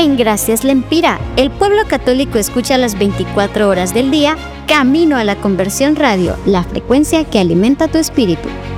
en Gracias Lempira. El pueblo católico escucha las 24 horas del día, camino a la conversión radio, la frecuencia que alimenta tu espíritu.